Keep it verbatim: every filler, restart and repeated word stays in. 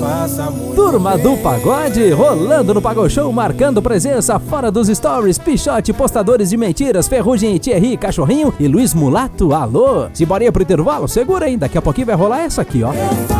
faça muito Turma bem. do Pagode, rolando no Pagode Show, marcando presença fora dos stories, Pichote, Postadores de Mentiras, Ferrugem e Thierry, Cachorrinho e Luiz Mulato, alô. Se borinha pro intervalo, segura aí, daqui a pouquinho vai rolar essa aqui, ó.